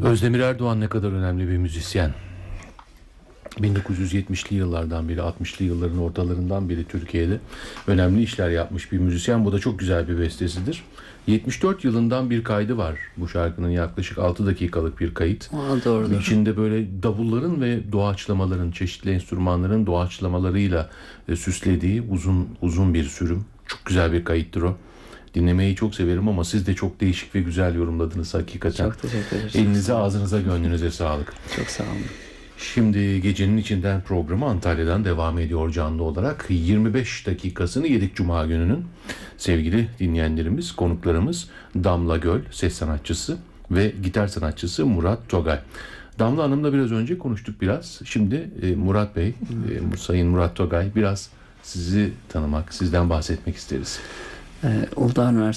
Özdemir Erdoğan ne kadar önemli bir müzisyen. 1970'li yıllardan beri, 60'lı yılların ortalarından beri Türkiye'de önemli işler yapmış bir müzisyen. Bu da çok güzel bir bestesidir. 74 yılından bir kaydı var bu şarkının, yaklaşık 6 dakikalık bir kayıt. Doğrudur. İçinde böyle davulların ve doğaçlamaların, çeşitli enstrümanların doğaçlamalarıyla süslediği uzun bir sürüm. Çok güzel bir kayıttır o. Dinlemeyi çok severim ama siz de çok değişik ve güzel yorumladınız hakikaten. Çok teşekkür ederim. Elinize, ağzınıza, gönlünüze sağlık. Çok sağ olun. Şimdi Gecenin İçinden programı Antalya'dan devam ediyor canlı olarak. 25 dakikasını yedik Cuma gününün. Sevgili dinleyenlerimiz, konuklarımız Damla Göl, ses sanatçısı ve gitar sanatçısı Murat Togay. Damla Hanım'la biraz önce konuştuk biraz. Şimdi Murat Bey, Sayın Murat Togay, biraz sizi tanımak, sizden bahsetmek isteriz. Uludağ Üniversitesi